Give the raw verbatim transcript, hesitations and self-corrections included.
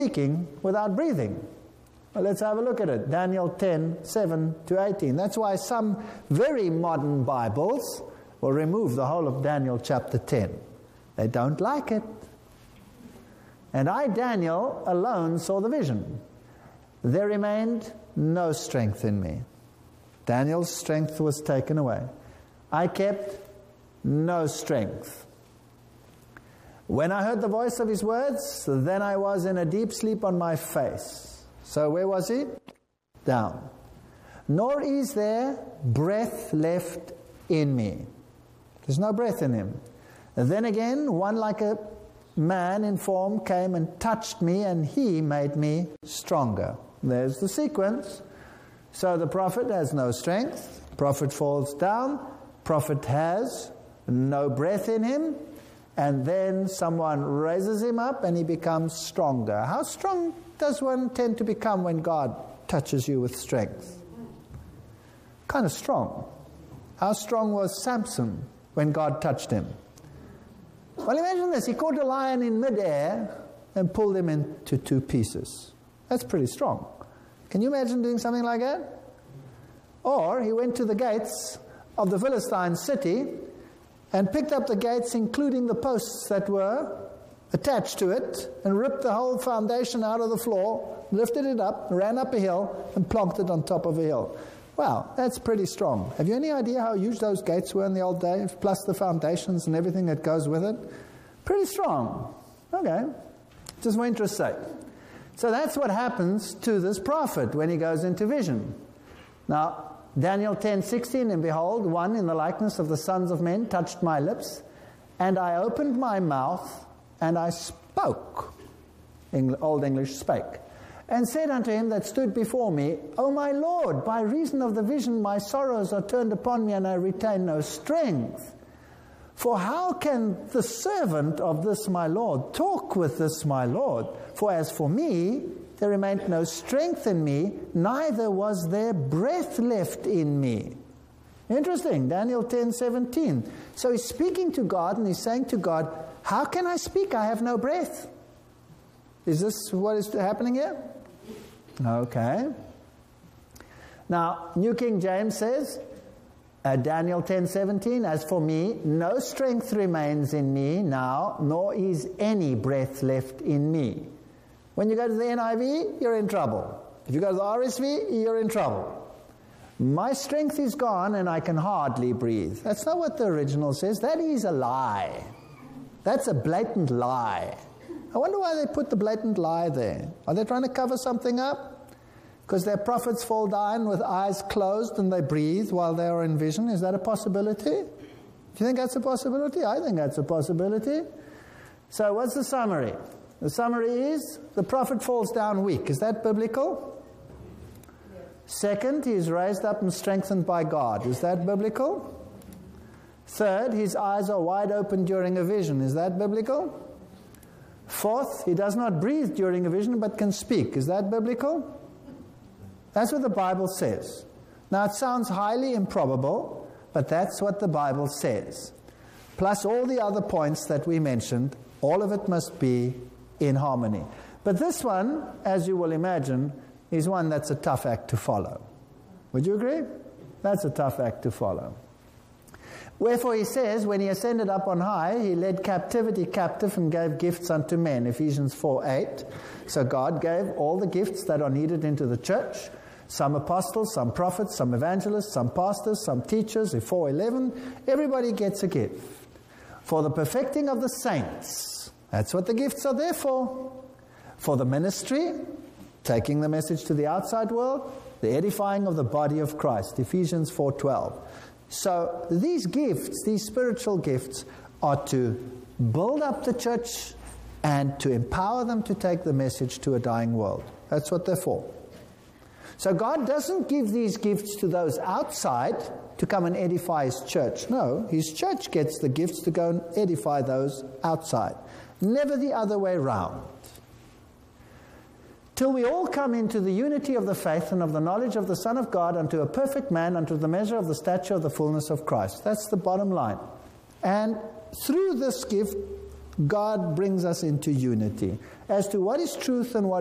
speaking without breathing. Well, let's have a look at it. Daniel ten, seven to eighteen. That's why some very modern Bibles will remove the whole of Daniel chapter ten. They don't like it. And I, Daniel, alone saw the vision. There remained no strength in me. Daniel's strength was taken away. I kept no strength. When I heard the voice of his words, then I was in a deep sleep on my face. So where was he? Down. Nor is there breath left in me. There's no breath in him. And then again, one like a man in form came and touched me, and he made me stronger. There's the sequence. So the prophet has no strength. Prophet falls down. Prophet has no breath in him. And then someone raises him up and he becomes stronger. How strong does one tend to become when God touches you with strength? Kind of strong. How strong was Samson when God touched him? Well, imagine this. He caught a lion in midair and pulled him into two pieces. That's pretty strong. Can you imagine doing something like that? Or he went to the gates of the Philistine city and picked up the gates, including the posts that were attached to it, and ripped the whole foundation out of the floor, lifted it up, ran up a hill, and plonked it on top of a hill. Wow, that's pretty strong. Have you any idea how huge those gates were in the old days, plus the foundations and everything that goes with it? Pretty strong. Okay, just for interest's sake. So that's what happens to this prophet when he goes into vision. Now, Daniel ten sixteen, and behold, one in the likeness of the sons of men touched my lips, and I opened my mouth, and I spoke. Old English spake. And said unto him that stood before me, O my Lord, by reason of the vision my sorrows are turned upon me, and I retain no strength. For how can the servant of this my Lord talk with this my Lord? For as for me, there remained no strength in me, neither was there breath left in me. Interesting, Daniel ten seventeen. So he's speaking to God, and he's saying to God, how can I speak? I have no breath. Is this what is happening here? Okay. Now, New King James says, uh, Daniel ten seventeen, as for me, no strength remains in me now, nor is any breath left in me. When you go to the N I V, you're in trouble. If you go to the R S V, you're in trouble. My strength is gone and I can hardly breathe. That's not what the original says. That is a lie. That's a blatant lie. I wonder why they put the blatant lie there. Are they trying to cover something up? Because their prophets fall down with eyes closed and they breathe while they are in vision. Is that a possibility? Do you think that's a possibility? I think that's a possibility. So what's the summary? The summary is the prophet falls down weak. Is that biblical? Yes. Second, he is raised up and strengthened by God. Is that biblical? Third, his eyes are wide open during a vision. Is that biblical? Fourth, he does not breathe during a vision but can speak. Is that biblical? That's what the Bible says. Now, it sounds highly improbable, but that's what the Bible says. Plus all the other points that we mentioned, all of it must be in harmony. But this one, as you will imagine, is one that's a tough act to follow. Would you agree? That's a tough act to follow. Wherefore he says, when he ascended up on high, he led captivity captive and gave gifts unto men. Ephesians four eight. So God gave all the gifts that are needed into the church. Some apostles, some prophets, some evangelists, some pastors, some teachers. In four eleven, everybody gets a gift. For the perfecting of the saints. That's what the gifts are there for. For the ministry, taking the message to the outside world, the edifying of the body of Christ. Ephesians four twelve. So these gifts, these spiritual gifts, are to build up the church and to empower them to take the message to a dying world. That's what they're for. So God doesn't give these gifts to those outside to come and edify His church. No, His church gets the gifts to go and edify those outside. Never the other way round. Till we all come into the unity of the faith and of the knowledge of the Son of God, unto a perfect man, unto the measure of the stature of the fullness of Christ. That's the bottom line. And through this gift, God brings us into unity. As to what is truth and what